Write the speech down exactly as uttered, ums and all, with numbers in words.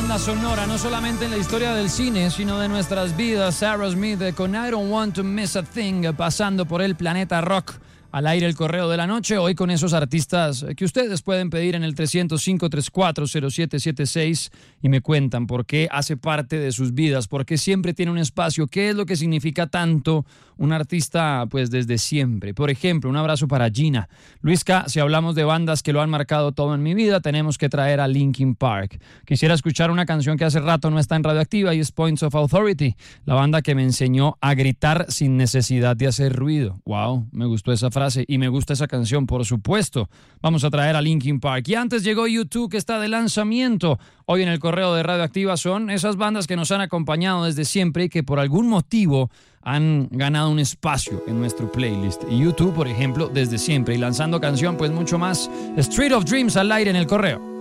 banda sonora, no solamente en la historia del cine, sino de nuestras vidas. Aerosmith con I Don't Want to Miss a Thing, pasando por el planeta rock. Al aire el correo de la noche, hoy con esos artistas que ustedes pueden pedir en el tres cero cinco, tres cuatro cero siete siete seis y me cuentan por qué hace parte de sus vidas, por qué siempre tiene un espacio, qué es lo que significa tanto un artista pues desde siempre. Por ejemplo, un abrazo para Gina. Luisca, si hablamos de bandas que lo han marcado todo en mi vida, tenemos que traer a Linkin Park. Quisiera escuchar una canción que hace rato no está en Radioactiva y es Points of Authority, la banda que me enseñó a gritar sin necesidad de hacer ruido. Wow, me gustó esa frase. Y me gusta esa canción, por supuesto. Vamos a traer a Linkin Park. Y antes llegó U dos, que está de lanzamiento. Hoy en el correo de Radioactiva son esas bandas que nos han acompañado desde siempre y que por algún motivo han ganado un espacio en nuestro playlist. Y U dos, por ejemplo, desde siempre. Y lanzando canción, pues mucho más. Street of Dreams al aire en el correo.